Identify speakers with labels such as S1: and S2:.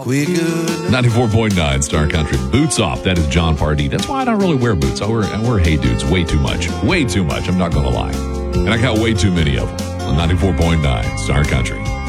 S1: We good.
S2: 94.9 Star Country. Boots off. That is John Pardee. That's why I don't really wear boots. I wear Hey Dudes way too much. Way too much. I'm not going to lie. And I got way too many of them on 94.9 Star Country.